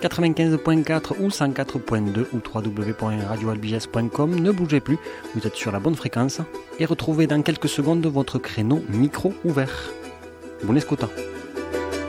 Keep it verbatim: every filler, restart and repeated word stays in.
quatre-vingt-quinze point quatre ou cent quatre point deux ou w w w point radio albiges point com. Ne bougez plus, vous êtes sur la bonne fréquence et retrouvez dans quelques secondes votre créneau micro ouvert. Bună escuta!